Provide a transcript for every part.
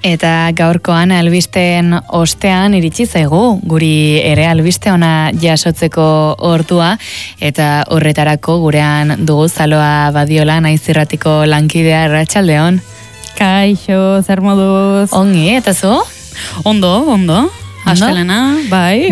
Eta gaurkoan albisteen ostean iritsi zaigu, guri ere albiste ona jasotzeko ordua, eta horretarako gurean dugu Zaloa Badiola, Naiz Irratiko lankidea. Arratsaldeon. Kaixo, zer moduz? Ongi, eta zu? Ondo. Astelena, bai.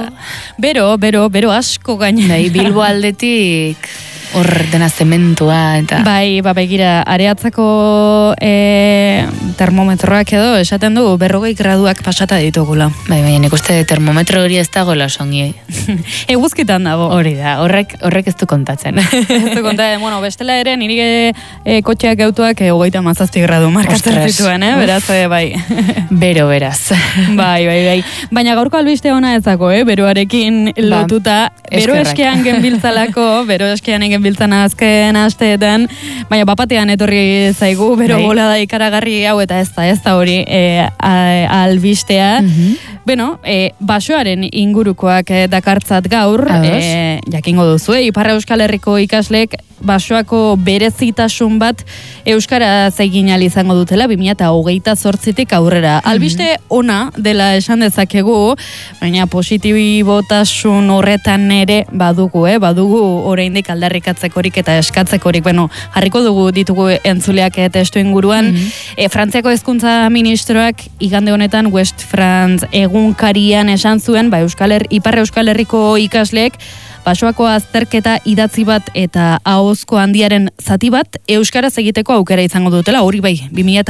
Bero asko gaina. Bai, Bilbo aldetik hor dena zementua eta... Bai, begira, Areatzako termometroak edo esaten du 40 graduak pasata ditugula. Bai, nik uste termometro hori ez dagoela songi. Eguzkitan dago. Hori da, horrek ez du kontatzen. Ez du kontatzen, bestela ere nire kotxeak gautuak 37 gradu markatzen zituen, beraz, bai. Bero, beraz. Bai. Baina gaurko albiste ona ezako, beroarekin lotuta, bero eskean genbiltzalako, biltzana azken asteetan, baina bapatean etorri zaigu, bero bolada ikaragarri hau eta ez da hori albistea. Basoaren ingurukoak dakartzat gaur, jakingo duzu, Ipar Euskal Herriko ikaslek basoako berezitasun bat euskaraz egin ahal izango dutela 2028tik aurrera. Albiste ona dela esan dezakegu, baina positibotasun horretan ere badugu oraindik aldarrikatzekorik eta eskatzekorik. Jarriko ditugu entzuleak testu inguruan. Frantziako hezkuntza ministroak igande honetan West France egunkarian esan zuen, Ipar Euskal Herriko ikasleek basoako azterketa idatzi bat eta ahozko handiaren zati bat euskaraz egiteko aukera izango dutela, hori bai,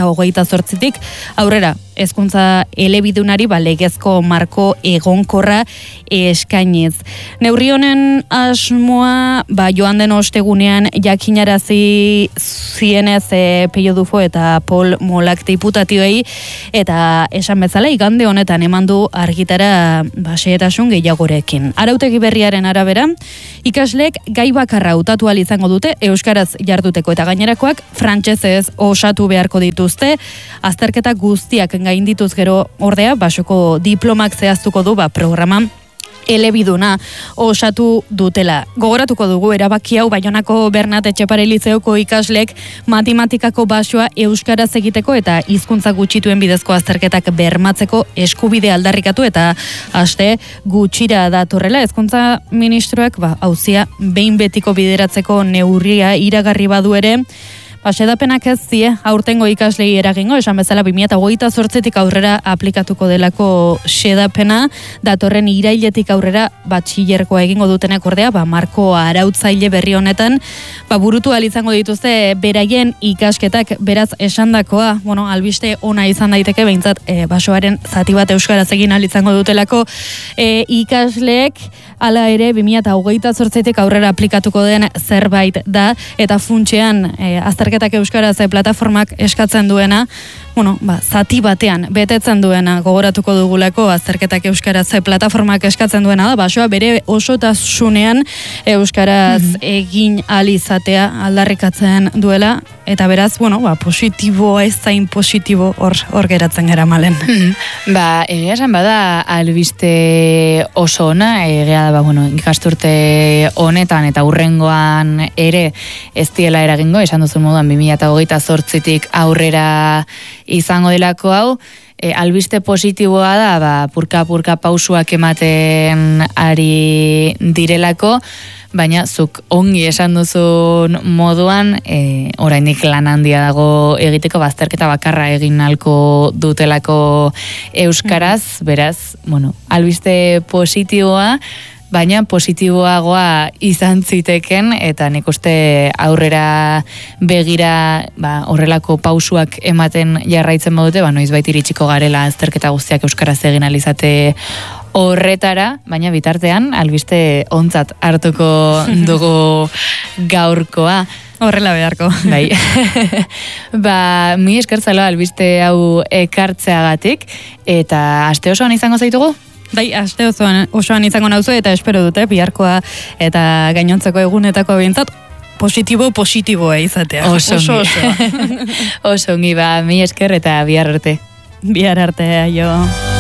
2028tik aurrera hezkuntza elebidunari legezko marko egonkorra eskainiz. Neurri honen asmoa joan den ostegunean jakinarazi zienez Peio Dufo eta Paul Molak diputatioei, eta esan bezala igande honetan eman du argitara xehetasun gehiagorekin. Arautegi berriaren arabera, ikasleek gai bakarra hautatu ahal izango dute euskaraz jarduteko, eta gainerakoak frantsesez osatu beharko dituzte. Azterketa guztiak gaindituz gero ordea basoko diplomak zehaztuko du programa elebiduna osatu dutela. Gogoratuko dugu erabaki hau Baionako Bernat Etxepare Lizeoko ikasleek matematikako basoa euskaraz egiteko eta hizkuntza gutxituen bidezko azterketak bermatzeko eskubide aldarrikatu, eta aste gutxira datorrela hezkuntza ministroak auzia behin betiko bideratzeko neurria iragarri badu ere, xedapenak ez zie aurtengo ikaslei eragingo, esan bezala 2028tik aurrera aplikatuko delako xedapena, datorren irailetik aurrera batxillerkoa egingo dutenek ordea, marko arautzaile berri honetan, burutu ahal izango dituzte beraien ikasketak. Beraz esandakoa, albiste ona izan daiteke, behintzat basoaren zati bat euskaraz egin ahal izango dutelako ikasleek, hala ere 2028tik aurrera aplikatuko den zerbait da, eta funtsean azterketak euskaraz plataformak eskatzen duena, zati batean betetzen duena, gogoratuko dugulako azterketak euskaraz plataformak eskatzen duena da, basoa bere osotasunean euskaraz egin ahal izatea aldarrikatzen duela, eta beraz, positiboa ez zain positibo hor geratzen gara malen. Egia esan bada albiste oso ona, egia da, ikasturte honetan eta hurrengoan ere ez diela eragingo, esan duzun moduan 2028tik aurrera izango delako hau. Albiste positiboa da, purka pausuak ematen ari direlako, baina zuk ongi esan duzun moduan, oraindik lan handia dago egiteko, bazterketa bakarra egin ahalko dutelako euskaraz, beraz, albiste positiboa, baina positiboagoa izan ziteken, eta nik uste aurrera begira horrelako pausuak ematen jarraitzen badute, noizbait iritsiko garela azterketa guztiak euskaraz egin ahal izate horretara, baina bitartean albiste ontzat hartuko dugu gaurkoa. Horrela beharko. Bai. Mi esker Zaloa albiste hau ekartzeagatik, eta aste osoan izango zaitugu? Bai, aste osoan izango nauzu, eta espero dute biharkoa eta gainontzeko egunetako behintzat positiboa izatea. Oso ongi, mi esker eta bihar arte. Bihar arte, aio.